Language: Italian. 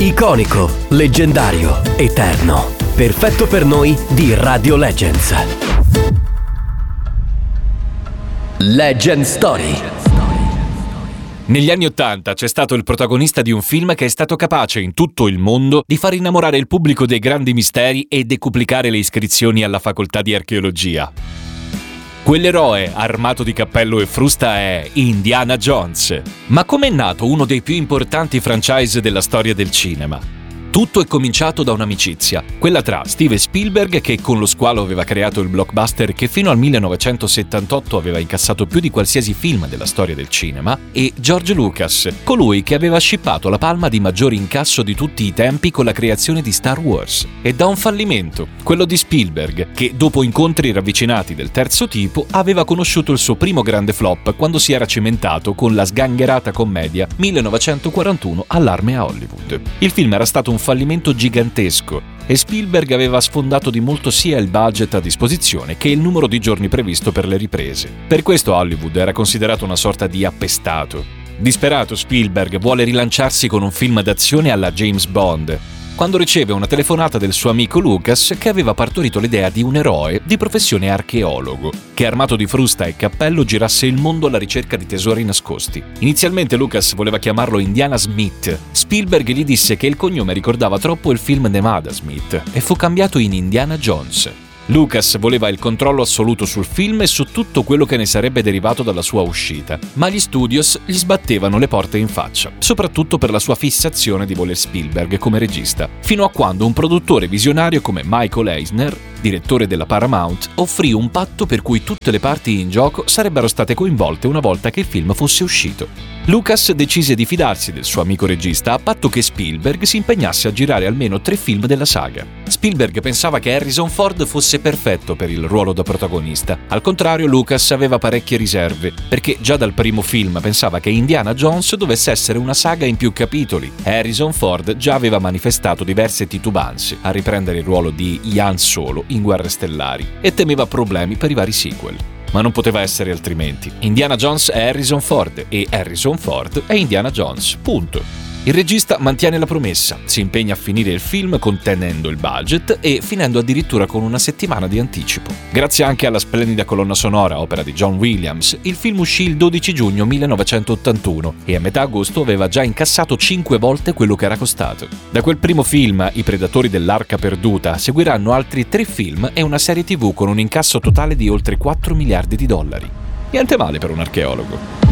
Iconico, leggendario, eterno. Perfetto per noi di Radio Legends. Legend Story. Negli anni '80 c'è stato il protagonista di un film che è stato capace in tutto il mondo di far innamorare il pubblico dei grandi misteri e decuplicare le iscrizioni alla facoltà di archeologia. Quell'eroe armato di cappello e frusta è Indiana Jones. Ma com'è nato uno dei più importanti franchise della storia del cinema? Tutto è cominciato da un'amicizia, quella tra Steven Spielberg, che con lo squalo aveva creato il blockbuster che fino al 1978 aveva incassato più di qualsiasi film della storia del cinema, e George Lucas, colui che aveva scippato la palma di maggiore incasso di tutti i tempi con la creazione di Star Wars. E da un fallimento, quello di Spielberg, che dopo incontri ravvicinati del terzo tipo aveva conosciuto il suo primo grande flop quando si era cimentato con la sgangherata commedia 1941 Allarme a Hollywood. Il film era stato un fallimento gigantesco e Spielberg aveva sfondato di molto sia il budget a disposizione che il numero di giorni previsto per le riprese. Per questo Hollywood era considerato una sorta di appestato. Disperato, Spielberg vuole rilanciarsi con un film d'azione alla James Bond, quando riceve una telefonata del suo amico Lucas, che aveva partorito l'idea di un eroe di professione archeologo, che armato di frusta e cappello girasse il mondo alla ricerca di tesori nascosti. Inizialmente Lucas voleva chiamarlo Indiana Smith. Spielberg gli disse che il cognome ricordava troppo il film Nevada Smith e fu cambiato in Indiana Jones. Lucas voleva il controllo assoluto sul film e su tutto quello che ne sarebbe derivato dalla sua uscita, ma gli studios gli sbattevano le porte in faccia, soprattutto per la sua fissazione di voler Spielberg come regista, fino a quando un produttore visionario come Michael Eisner, direttore della Paramount, offrì un patto per cui tutte le parti in gioco sarebbero state coinvolte una volta che il film fosse uscito. Lucas decise di fidarsi del suo amico regista a patto che Spielberg si impegnasse a girare almeno 3 film della saga. Spielberg pensava che Harrison Ford fosse perfetto per il ruolo da protagonista. Al contrario, Lucas aveva parecchie riserve, perché già dal primo film pensava che Indiana Jones dovesse essere una saga in più capitoli. Harrison Ford già aveva manifestato diverse titubanze a riprendere il ruolo di Han Solo in Guerre Stellari e temeva problemi per i vari sequel. Ma non poteva essere altrimenti. Indiana Jones è Harrison Ford e Harrison Ford è Indiana Jones. Punto. Il regista mantiene la promessa, si impegna a finire il film contenendo il budget e finendo addirittura con una settimana di anticipo. Grazie anche alla splendida colonna sonora, opera di John Williams, il film uscì il 12 giugno 1981 e a metà agosto aveva già incassato 5 volte quello che era costato. Da quel primo film, I Predatori dell'Arca Perduta, seguiranno altri 3 film e una serie TV con un incasso totale di oltre $4 miliardi. Niente male per un archeologo.